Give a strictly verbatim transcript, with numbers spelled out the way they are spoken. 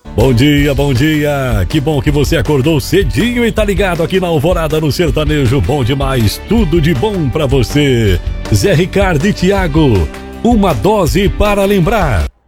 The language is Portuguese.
Bom dia, bom dia. Que bom que você acordou cedinho e tá ligado aqui na Alvorada no Sertanejo. Bom demais, tudo de bom pra você. Zé Ricardo e Thiago, uma dose para lembrar.